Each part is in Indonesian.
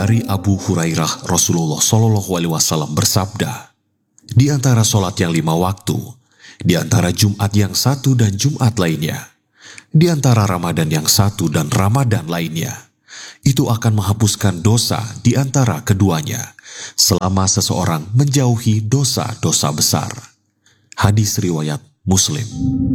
Dari Abu Hurairah, Rasulullah Shallallahu Alaihi Wasallam bersabda, di antara sholat yang 5 waktu, di antara Jumat yang 1 dan Jumat lainnya, di antara Ramadan yang 1 dan Ramadan lainnya, itu akan menghapuskan dosa di antara keduanya, selama seseorang menjauhi dosa-dosa besar. Hadis riwayat Muslim.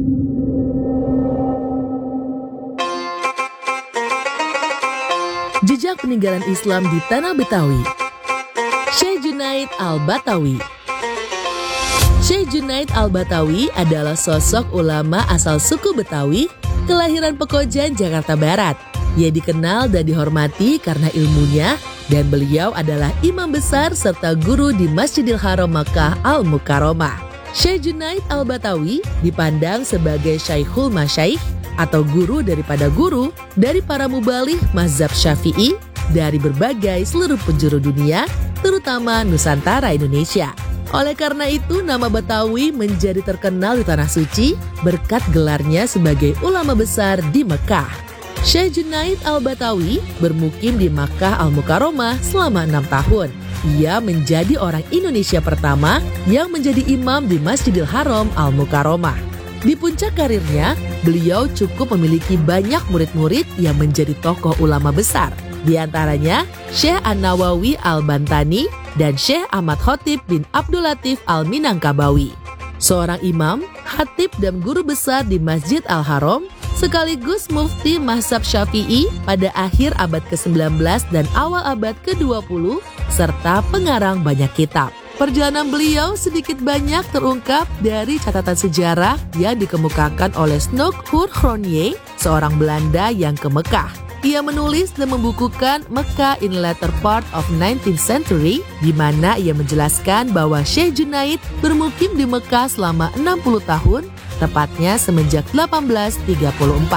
Jejak peninggalan Islam di Tanah Betawi. Syekh Junaid Al-Batawi. Syekh Junaid Al-Batawi adalah sosok ulama asal suku Betawi, kelahiran Pekojan, Jakarta Barat. Ia dikenal dan dihormati karena ilmunya, dan beliau adalah imam besar serta guru di Masjidil Haram Makkah Al-Mukarramah. Syekh Junaid Al-Batawi dipandang sebagai Syekhul Masyaikh atau guru daripada guru dari para mubaligh mazhab Syafi'i dari berbagai seluruh penjuru dunia, terutama Nusantara Indonesia. Oleh karena itu, nama Batawi menjadi terkenal di Tanah Suci berkat gelarnya sebagai ulama besar di Mekah. Syekh Junaid Al-Batawi bermukim di Makkah Al-Mukarramah selama 6 tahun. Ia menjadi orang Indonesia pertama yang menjadi imam di Masjidil Haram Al-Mukarramah. Di puncak karirnya, beliau cukup memiliki banyak murid-murid yang menjadi tokoh ulama besar. Di antaranya, Syekh An-Nawawi Al-Bantani dan Syekh Ahmad Khotib bin Abdul Latif Al-Minangkabawi. Seorang imam, khatib dan guru besar di Masjid Al-Haram, sekaligus mufti mazhab Syafi'i pada akhir abad ke-19 dan awal abad ke-20, serta pengarang banyak kitab. Perjalanan beliau sedikit banyak terungkap dari catatan sejarah yang dikemukakan oleh Snoek Hurgronje, seorang Belanda yang ke Mekah. Ia menulis dan membukukan Mekah in later part of 19th century, di mana ia menjelaskan bahwa Syekh Junaid bermukim di Mekah selama 60 tahun, tepatnya semenjak 1834.